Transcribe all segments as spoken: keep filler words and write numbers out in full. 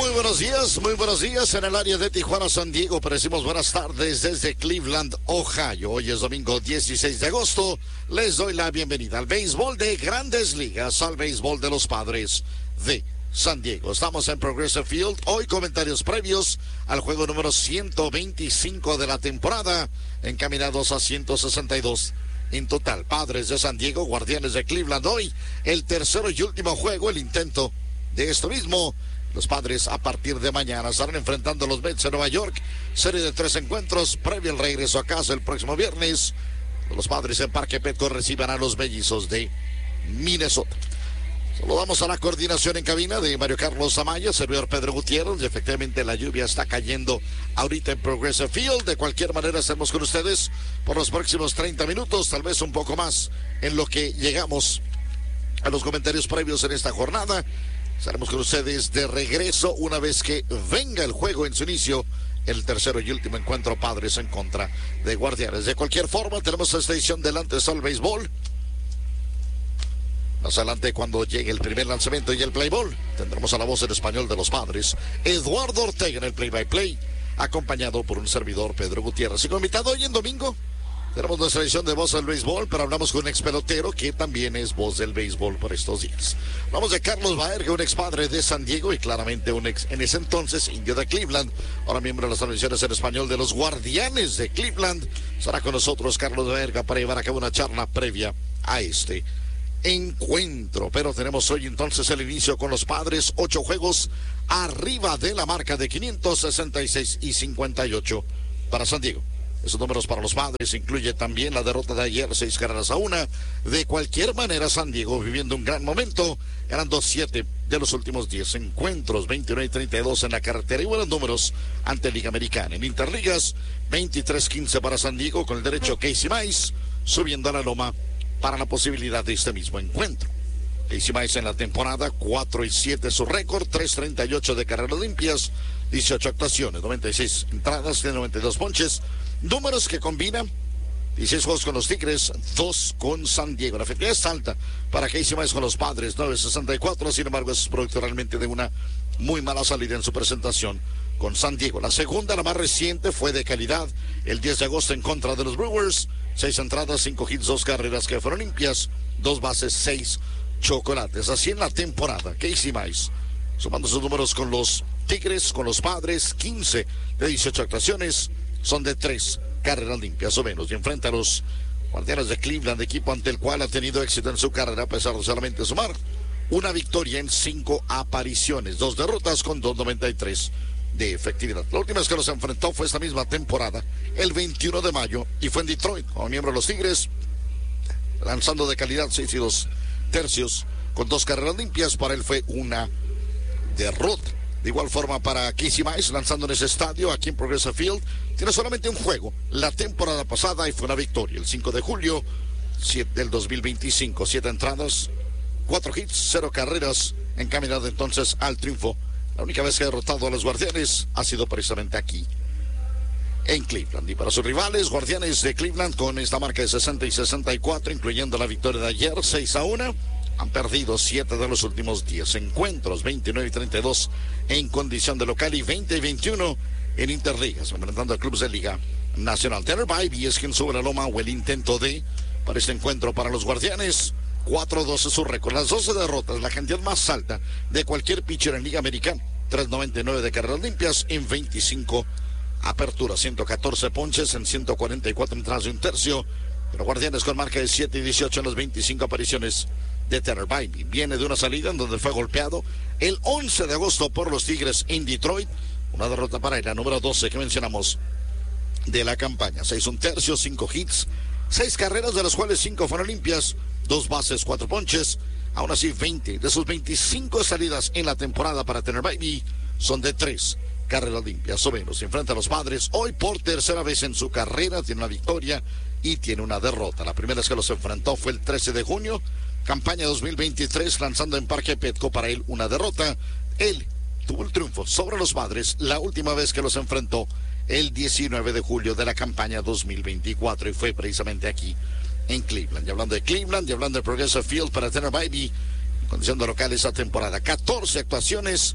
Muy buenos días, muy buenos días en el área de Tijuana, San Diego. Pero decimos buenas tardes desde Cleveland, Ohio. Hoy es domingo dieciséis de agosto. Les doy la bienvenida al béisbol de Grandes Ligas, al béisbol de los Padres de San Diego. Estamos en Progressive Field. Hoy comentarios previos al juego número ciento veinticinco de la temporada, encaminados a ciento sesenta y dos. En total, Padres de San Diego, Guardianes de Cleveland. Hoy, el tercero y último juego, el intento de esto mismo. Los Padres a partir de mañana estarán enfrentando a los Mets de Nueva York. Serie de tres encuentros previo al regreso a casa el próximo viernes. Los Padres en Parque Petco reciban a los Mellizos de Minnesota. Saludamos a la coordinación en cabina de Mario Carlos Amaya, servidor Pedro Gutiérrez. Y efectivamente la lluvia está cayendo ahorita en Progressive Field. De cualquier manera estaremos con ustedes por los próximos treinta minutos, tal vez un poco más, en lo que llegamos a los comentarios previos en esta jornada. Estaremos con ustedes de regreso una vez que venga el juego en su inicio, el tercero y último encuentro, Padres en contra de Guardianes. De cualquier forma, tenemos esta edición del Antes al Béisbol. Más adelante, cuando llegue el primer lanzamiento y el play ball, tendremos a la voz en español de los Padres, Eduardo Ortega, en el play-by-play, acompañado por un servidor, Pedro Gutiérrez. Y como invitado hoy en domingo, tenemos nuestra edición de Voz del Béisbol, pero hablamos con un ex pelotero que también es voz del béisbol por estos días. Hablamos de Carlos Baerga, un ex padre de San Diego y claramente un ex, en ese entonces, indio de Cleveland, ahora miembro de las transmisiones en español de los Guardianes de Cleveland. Estará con nosotros Carlos Baerga para llevar a cabo una charla previa a este encuentro. Pero tenemos hoy entonces el inicio con los Padres, ocho juegos arriba de la marca de quinientos sesenta y seis y cincuenta y ocho para San Diego. Esos números para los Padres incluye también la derrota de ayer, seis carreras a una. De cualquier manera, San Diego viviendo un gran momento, ganando siete de los últimos diez encuentros, veintinueve y treinta y dos en la carretera y buenos números ante Liga Americana. En Interligas, veintitrés quince para San Diego, con el derecho Casey Mize subiendo a la loma para la posibilidad de este mismo encuentro. Casey Mize en la temporada, cuatro y siete su récord, tres treinta y ocho de carreras limpias, dieciocho actuaciones, noventa y seis entradas, noventa y dos ponches. Números que combinan dieciséis juegos con los Tigres, dos con San Diego. La efectividad es alta para Casey Mize con los Padres, nueve sesenta y cuatro. Sin embargo, es producto realmente de una muy mala salida en su presentación con San Diego. La segunda, la más reciente, fue de calidad el diez de agosto en contra de los Brewers. Seis entradas, cinco hits, dos carreras que fueron limpias, dos bases, seis chocolates. Así en la temporada, Casey Mize, sumando sus números con los Tigres, con los Padres, quince de dieciocho actuaciones, son de tres carreras limpias o menos. Y enfrenta a los Guardianes de Cleveland, equipo ante el cual ha tenido éxito en su carrera, a pesar de solamente sumar una victoria en cinco apariciones, dos derrotas con dos noventa y tres de efectividad. La última vez que los enfrentó fue esta misma temporada, el veintiuno de mayo, y fue en Detroit, como miembro de los Tigres, lanzando de calidad seis y dos tercios, con dos carreras limpias. Para él fue una derrota. De igual forma para Casey Mize, lanzando en ese estadio, aquí en Progressive Field, tiene solamente un juego la temporada pasada y fue una victoria, el cinco de julio del dos mil veinticinco, siete entradas, cuatro hits, cero carreras, encaminado entonces al triunfo. La única vez que ha derrotado a los Guardianes ha sido precisamente aquí, en Cleveland. Y para sus rivales, Guardianes de Cleveland, con esta marca de sesenta y sesenta y cuatro, incluyendo la victoria de ayer, seis a uno, han perdido siete de los últimos diez encuentros, veintinueve y treinta y dos en condición de local y veinte y veintiuno en Interligas, enfrentando a clubes de Liga Nacional. Tanner Bybee es quien sube la loma, o el intento de, para este encuentro para los Guardianes. cuatro doce su récord, las doce derrotas, la cantidad más alta de cualquier pitcher en Liga Americana. tres noventa y nueve de carreras limpias en veinticinco aperturas, ciento catorce ponches en ciento cuarenta y cuatro entradas de un tercio. Pero Guardianes con marca de siete y dieciocho en las veinticinco apariciones de Tanner Bybee. Viene de una salida en donde fue golpeado el once de agosto por los Tigres en Detroit. Una derrota para él, la número doce que mencionamos de la campaña. seis un tercio, cinco hits, seis carreras, de las cuales cinco fueron limpias, dos bases, cuatro ponches. Aún así, veinte de sus veinticinco salidas en la temporada para Tanner Bybee son de tres carreras limpias o menos. Se enfrenta a los Padres hoy por tercera vez en su carrera. Tiene una victoria y tiene una derrota. La primera vez que los enfrentó fue el trece de junio. Campaña dos mil veintitrés, lanzando en Parque Petco, para él una derrota. Él tuvo el triunfo sobre los Padres la última vez que los enfrentó, el diecinueve de julio de la campaña dos mil veinticuatro, y fue precisamente aquí en Cleveland. Y hablando de Cleveland y hablando de Progressive Field para Tanner Bybee, en condición de local esa temporada, catorce actuaciones,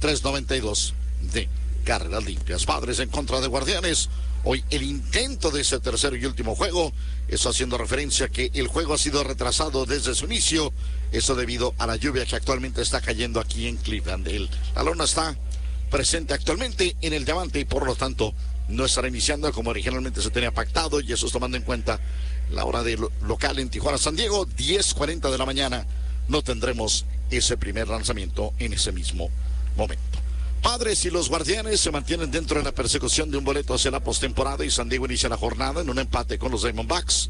tres noventa y dos de carreras limpias. Padres en contra de Guardianes. Hoy el intento de ese tercer y último juego, eso haciendo referencia a que el juego ha sido retrasado desde su inicio, eso debido a la lluvia que actualmente está cayendo aquí en Cleveland. El, la lona está presente actualmente en el diamante y por lo tanto no estará iniciando como originalmente se tenía pactado, y eso es tomando en cuenta la hora de lo, local en Tijuana, San Diego, diez cuarenta de la mañana. No tendremos ese primer lanzamiento en ese mismo momento. Padres y los Guardianes se mantienen dentro de la persecución de un boleto hacia la postemporada y San Diego inicia la jornada en un empate con los Diamondbacks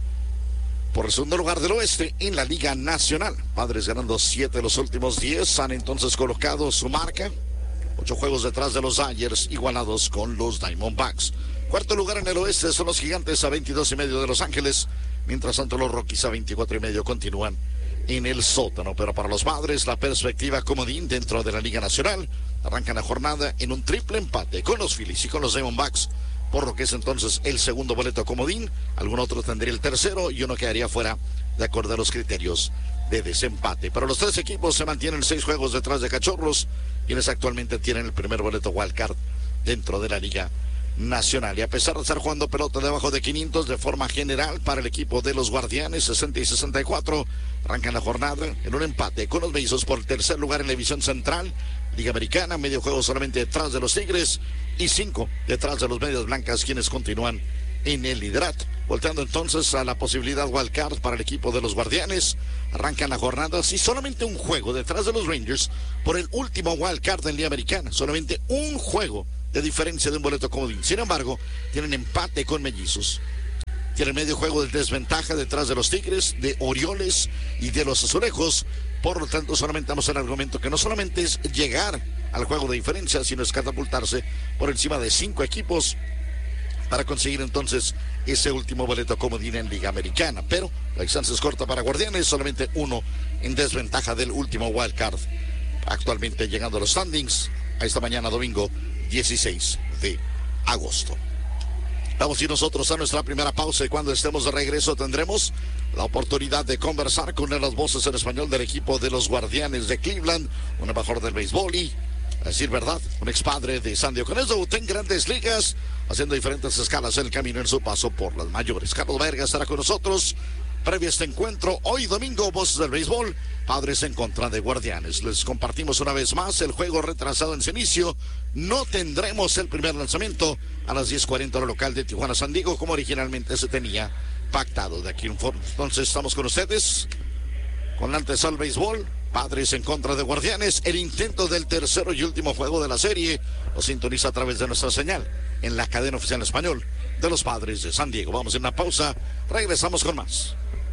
por el segundo lugar del oeste en la Liga Nacional. Padres ganando siete de los últimos diez, han entonces colocado su marca, ocho juegos detrás de los Dodgers, igualados con los Diamondbacks. Cuarto lugar en el oeste son los Gigantes a veintidós y medio de Los Ángeles, mientras tanto los Rockies a veinticuatro y medio continúan en el sótano. Pero para los Padres la perspectiva comodín dentro de la Liga Nacional. Arrancan la jornada en un triple empate con los Phillies y con los Diamondbacks, por lo que es entonces el segundo boleto comodín. Algún otro tendría el tercero y uno quedaría fuera de acuerdo a los criterios de desempate. Pero los tres equipos se mantienen seis juegos detrás de Cachorros, quienes actualmente tienen el primer boleto wildcard dentro de la Liga Nacional. Y a pesar de estar jugando pelota debajo de quinientos de forma general para el equipo de los Guardianes, sesenta y sesenta y cuatro, arrancan la jornada en un empate con los Bezos por el tercer lugar en la división central, Liga Americana, medio juego solamente detrás de los Tigres y cinco detrás de los Medias Blancas, quienes continúan en el liderato. Volteando entonces a la posibilidad wildcard para el equipo de los Guardianes, arrancan la jornada sí solamente un juego detrás de los Rangers por el último wildcard en Liga Americana, solamente un juego de diferencia de un boleto comodín. Sin embargo, tienen empate con Mellizos, tienen medio juego de desventaja detrás de los Tigres, de Orioles y de los Azulejos. Por lo tanto, solamente damos el argumento que no solamente es llegar al juego de diferencia, sino es catapultarse por encima de cinco equipos para conseguir entonces ese último boleto comodín en Liga Americana. Pero la distancia es corta para Guardianes, solamente uno en desventaja del último wildcard, actualmente llegando a los standings a esta mañana domingo dieciséis de agosto. Vamos a ir nosotros a nuestra primera pausa y cuando estemos de regreso tendremos la oportunidad de conversar con una de las voces en español del equipo de los Guardianes de Cleveland, un embajador del béisbol y, a decir verdad, un expadre de San Diego. Con eso debutó en Grandes Ligas, haciendo diferentes escalas en el camino en su paso por las mayores. Carlos Verga estará con nosotros previo a este encuentro. Hoy domingo, voces del béisbol, Padres en contra de Guardianes. Les compartimos una vez más el juego retrasado en su inicio. No tendremos el primer lanzamiento a las diez cuarenta hora local de Tijuana, San Diego, como originalmente se tenía pactado. De aquí entonces estamos con ustedes con la antesala al béisbol. Padres en contra de Guardianes, el intento del tercero y último juego de la serie. Lo sintoniza a través de nuestra señal en la cadena oficial en español de los Padres de San Diego. Vamos a una pausa, regresamos con más.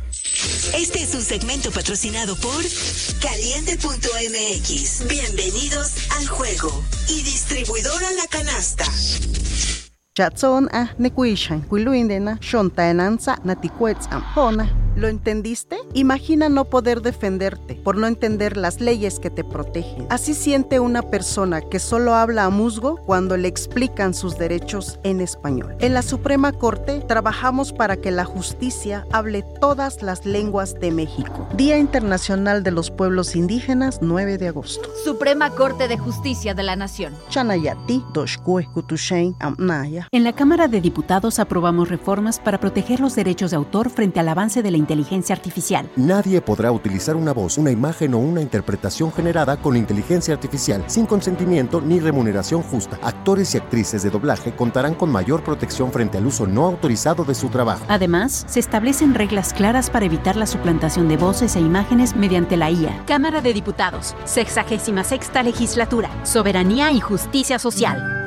Este es un segmento patrocinado por Caliente punto M X. Bienvenidos al juego. Y distribuidora La Canasta. Chatson a Nekuishan, Quiluindena, Shontaenanza, Naticuetzam, Hona. ¿Lo entendiste? Imagina no poder defenderte por no entender las leyes que te protegen. Así siente una persona que solo habla a musgo cuando le explican sus derechos en español. En la Suprema Corte trabajamos para que la justicia hable todas las lenguas de México. Día Internacional de los Pueblos Indígenas, nueve de agosto. Suprema Corte de Justicia de la Nación. Chanayati, Doshkue, Kutushain, Amnaya. En la Cámara de Diputados aprobamos reformas para proteger los derechos de autor frente al avance de la inteligencia artificial. Nadie podrá utilizar una voz, una imagen o una interpretación generada con inteligencia artificial sin consentimiento ni remuneración justa. Actores y actrices de doblaje contarán con mayor protección frente al uso no autorizado de su trabajo. Además, se establecen reglas claras para evitar la suplantación de voces e imágenes mediante la I A. Cámara de Diputados, sexagésima sexta legislatura, soberanía y justicia social.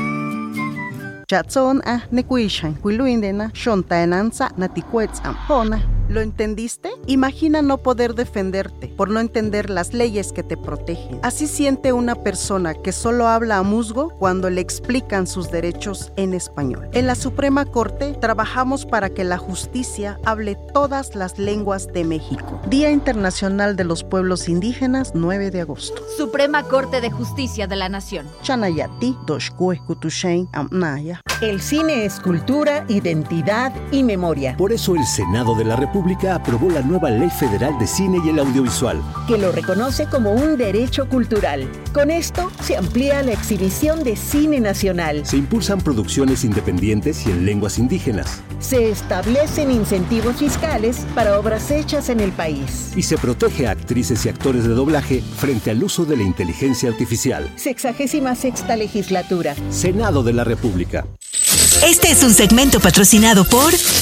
Chatson a Nekuishan, Quiluindena, Shontaenanza, Naticuetzam, Hona. ¿Lo entendiste? Imagina no poder defenderte por no entender las leyes que te protegen. Así siente una persona que solo habla a musgo cuando le explican sus derechos en español. En la Suprema Corte trabajamos para que la justicia hable todas las lenguas de México. Día Internacional de los Pueblos Indígenas, nueve de agosto. Suprema Corte de Justicia de la Nación. Chanayati, Doshkue, Kutushain, Amnaya. El cine es cultura, identidad y memoria. Por eso el Senado de la República aprobó la nueva Ley Federal de Cine y el Audiovisual, que lo reconoce como un derecho cultural. Con esto se amplía la exhibición de cine nacional. Se impulsan producciones independientes y en lenguas indígenas. Se establecen incentivos fiscales para obras hechas en el país. Y se protege a actrices y actores de doblaje frente al uso de la inteligencia artificial. Sexagésima sexta legislatura. Senado de la República. Este es un segmento patrocinado por